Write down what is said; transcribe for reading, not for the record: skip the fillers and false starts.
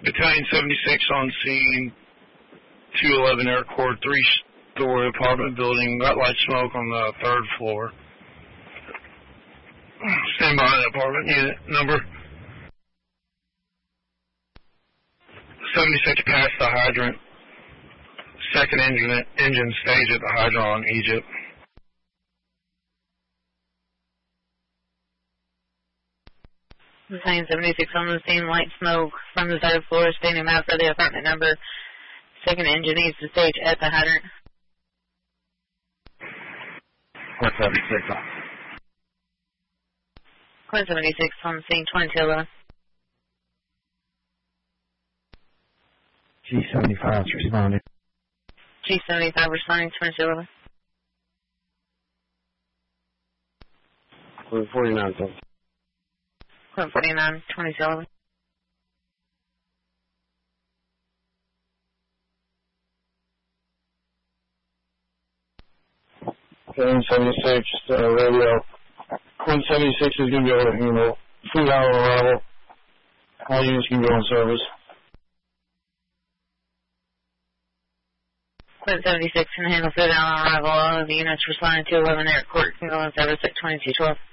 Battalion 76 on scene, 211 Air Corps, 3-story apartment building, got light smoke on the 3rd floor. Stand by the apartment unit number. 76 past the hydrant. Second engine stage at the hydrant on Egypt. Battalion 76 on the scene, light smoke from the 3rd floor, standing by for the apartment number. Second engine needs to stage at the hydrant. 76 on. Quinn 76 on the scene, 2211. G75 is responding. G75 responding, 2211. Quinn 49, sir. Quinn 49, 2211. Quinn 76, radio. Quinn 76 is going to be able to handle 3-hour arrival. All units can go on service. Quinn 76 can handle 3-hour arrival. All of the units responding to 11 Air Court can go on service at 2212.